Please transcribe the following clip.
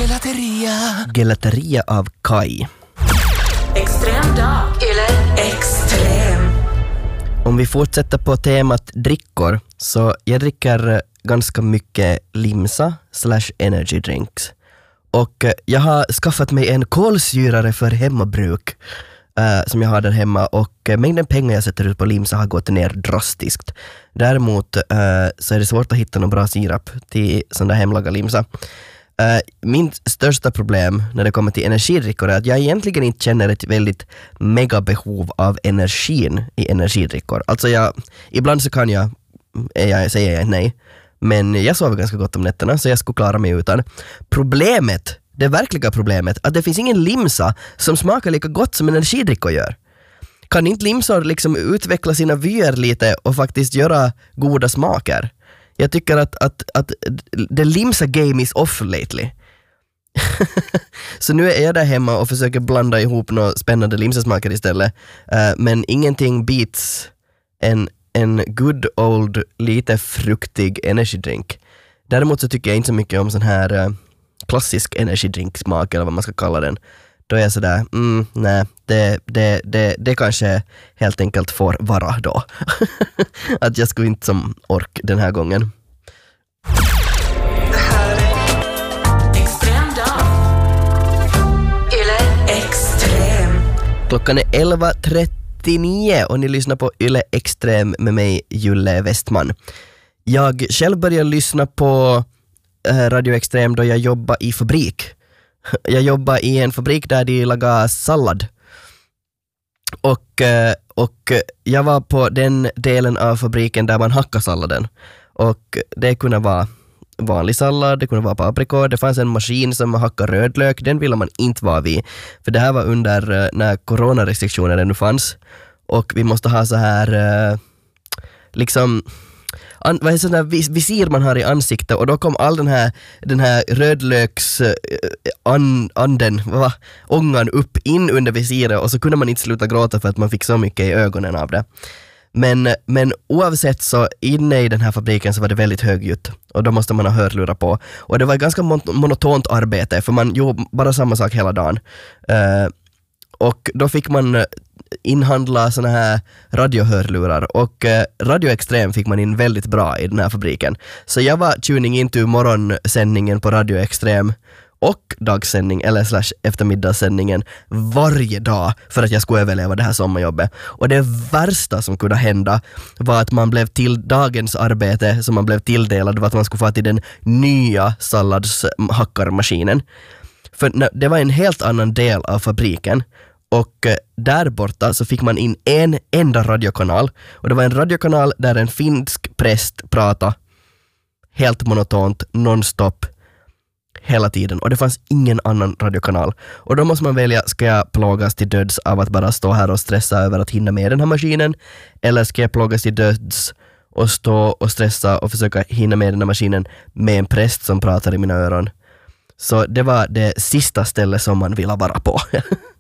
Gelateria av Kai. Extrem dag. Yle Extrem. Om vi fortsätter på temat drickor, så jag dricker ganska mycket limsa / energy drinks. Och jag har skaffat mig en kolsyrare för hemmabruk som jag har där hemma, och mängden pengar jag sätter ut på limsa har gått ner drastiskt. Däremot så är det svårt att hitta någon bra sirap till sån där hemlaga limsa. Min största problem när det kommer till energidrickor är att jag egentligen inte känner ett väldigt mega behov av energin i energidrickor. Alltså ibland så kan säger jag nej, men jag sover ganska gott om nätterna, så jag skulle klara mig utan. Det verkliga problemet, att det finns ingen limsa som smakar lika gott som energidrickor gör. Kan inte limsor liksom utveckla sina vyer lite och faktiskt göra goda smaker? Jag tycker att the limsa game is off lately. Så nu är jag där hemma och försöker blanda ihop några spännande limsasmaker istället. Men ingenting beats en good old, lite fruktig energidrink. Däremot så tycker jag inte så mycket om sån här klassisk energidrinksmak, eller vad man ska kalla den. Då är jag sådär, nej, det kanske helt enkelt får vara då. Att jag skulle inte som ork den här gången. Det här är Extrem dag. Yle Extrem. Klockan är 11:39 och ni lyssnar på Yle Extrem med mig, Julle Westman. Jag själv började lyssna på Radio Extrem då jag jobbade i fabrik. Jag jobbade i en fabrik där de lagar sallad. Och jag var på den delen av fabriken där man hackar salladen. Och det kunde vara vanlig sallad, det kunde vara paprikor. Det fanns en maskin som hackade rödlök. Den ville man inte vara vid. För det här var under när coronarestriktioner nu fanns. Och vi måste ha så här liksom vad är sån där visir man har i ansiktet, och då kom all den här rödlöks ångan upp in under visiret, och så kunde man inte sluta gråta för att man fick så mycket i ögonen av det. Men oavsett, så inne i den här fabriken så var det väldigt högljutt, och då måste man ha hörlurar på, och det var ganska monotont arbete, för man gjorde bara samma sak hela dagen. Och då fick man inhandla såna här radiohörlurar, och Radio Extrem fick man in väldigt bra i den här fabriken. Så jag var tuning in till morgonsändningen på Radio Extrem och dagsändning eller / eftermiddagssändningen varje dag för att jag skulle överleva det här sommarjobbet. Och det värsta som kunde hända var att man blev till dagens arbete som man blev tilldelad, var att man skulle få till den nya salladshackarmaskinen. För det var en helt annan del av fabriken. Och där borta så fick man in en enda radiokanal. Och det var en radiokanal där en finsk präst pratade helt monotont, nonstop, hela tiden. Och det fanns ingen annan radiokanal. Och då måste man välja, ska jag plågas till döds av att bara stå här och stressa över att hinna med den här maskinen? Eller ska jag plågas till döds och stå och stressa och försöka hinna med den här maskinen med en präst som pratar i mina öron? Så det var det sista stället som man ville vara på.